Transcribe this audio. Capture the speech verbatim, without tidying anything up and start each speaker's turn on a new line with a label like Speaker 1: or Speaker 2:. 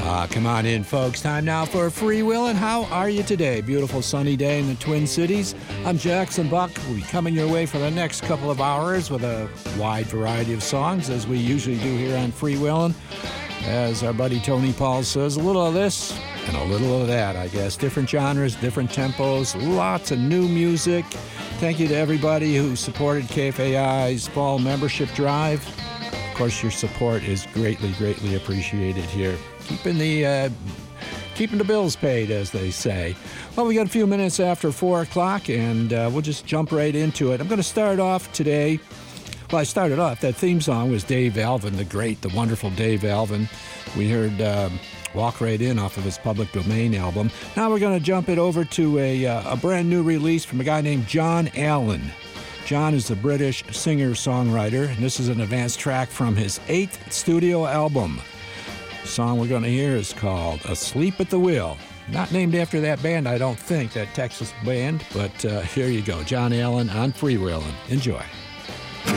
Speaker 1: Uh, come on in, folks. Time now for Freewheelin'. How are you today? Beautiful sunny day in the Twin Cities. I'm Jackson Buck. We'll be coming your way for the next couple of hours with a wide variety of songs, as we usually do here on Freewheelin'. As our buddy Tony Paul says, a little of this and a little of that, I guess. Different genres, different tempos, lots of new music. Thank you to everybody who supported K F A I's fall membership drive. Of course, your support is greatly, greatly appreciated here. Keeping the uh, keeping the bills paid, as they say. Well, we got a few minutes after four o'clock, and uh, we'll just jump right into it. I'm going to start off today. Well, I started off, that theme song was Dave Alvin, the great, the wonderful Dave Alvin. We heard uh, Walk Right In off of his Public Domain album. Now we're going to jump it over to a, uh, a brand new release from a guy named John Allen. John is a British singer-songwriter, and this is an advanced track from his eighth studio album. The song we're going to hear is called Asleep at the Wheel. Not named after that band, I don't think, that Texas band, but uh, here you go. John Allen on Freewheelin'. Enjoy.